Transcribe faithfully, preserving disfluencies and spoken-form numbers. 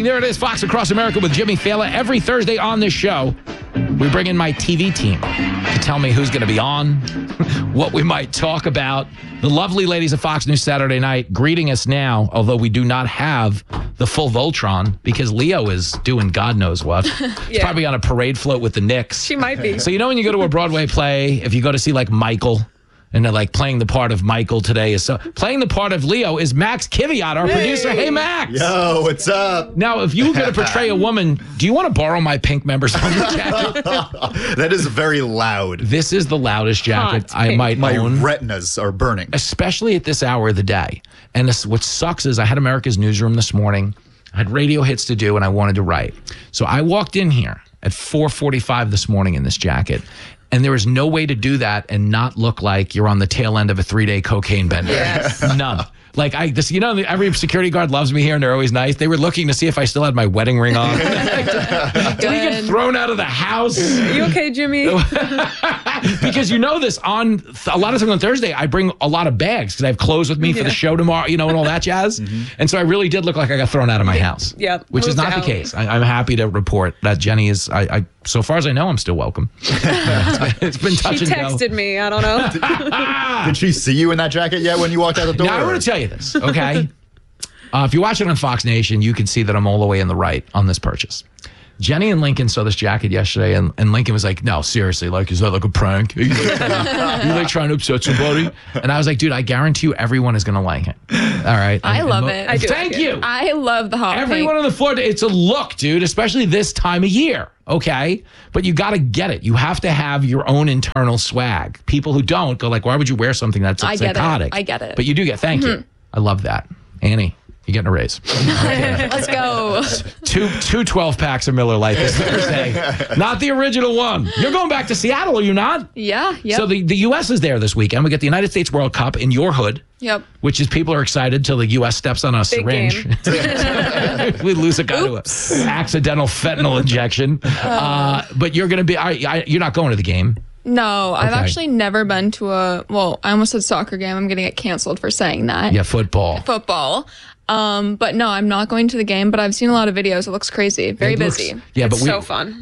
There it is, Fox Across America with Jimmy Fallon. Every Thursday on this show, we bring in my T V team to tell me who's going to be on, what we might talk about. The lovely ladies of Fox News Saturday Night greeting us now, although we do not have the full Voltron because Leo is doing God knows what. Yeah. He's probably on a parade float with the Knicks. She might be. So you know when you go to a Broadway play, if you go to see like Michael, and they're like playing the part of Michael today is so playing the part of Leo is Max Kiviat, our hey. producer. Hey, Max. Yo, what's up? Now, if you were going to portray a woman, do you want to borrow my pink members only jacket? That is very loud. This is the loudest jacket Hot I pink. might My own. retinas are burning. Especially at this hour of the day. And this, what sucks is I had America's Newsroom this morning. I had radio hits to do, and I wanted to write. So I walked in here at four forty-five this morning in this jacket. And there is no way to do that and not look like you're on the tail end of a three-day cocaine bender. Yes. None. Like, I, this, you know, every security guard loves me here, and they're always nice. They were looking to see if I still had my wedding ring on. Did we get thrown out of the house? Are you okay, Jimmy? Because you know this, on a lot of times on Thursday, I bring a lot of bags because I have clothes with me for Yeah. the show tomorrow, you know, and all that jazz. Mm-hmm. And so I really did look like I got thrown out of my house. Yep. Which is Moved not out. the case. I, I'm happy to report that Jenny is, I, I, so far as I know, I'm still welcome. It's been touch She and go. texted me. I don't know. Did she see you in that jacket yet when you walked out the door? Now, I want to tell you this, okay? uh, if you watch it on Fox Nation, you can see that I'm all the way in the right on this purchase. Jenny and Lincoln saw this jacket yesterday, and, and Lincoln was like, no, seriously, like, is that like a prank? Are you like, are you like trying to upset somebody? And I was like, dude, I guarantee you everyone is going to like it. All right. I And- love and it. I do Thank like it. you. I love the hot Everyone pink. on the floor, it's a look, dude, especially this time of year, okay? But you got to get it. You have to have your own internal swag. People who don't go like, why would you wear something that's I get it. psychotic? I get it. But you do get, thank you. I love that. Annie, you're getting a raise. Let's go. two two twelve packs of Miller Lite this Thursday. Not the original one. You're going back to Seattle, are you not? Yeah. Yep. So the, the U S is there this weekend. We get the United States World Cup in your hood. Yep. Which is people are excited till the U S steps on a Big syringe. we lose a guy to an accidental fentanyl injection. Uh, but you're going to be, I, I, you're not going to the game. No, I've Okay. actually never been to a, well, I almost said soccer game. I'm going to get canceled for saying that. Yeah, football. Football. Um, but no, I'm not going to the game, but I've seen a lot of videos. It looks crazy. Very It looks- busy. yeah, It's but we, so fun.